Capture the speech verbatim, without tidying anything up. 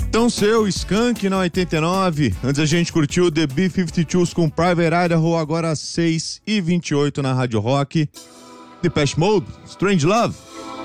Então, seu Skank na oitenta e nove. Antes a gente curtiu The B cinquenta e dois com Private Idaho, agora às seis e vinte e oito na Rádio Rock. Depeche Mode, Strange Love.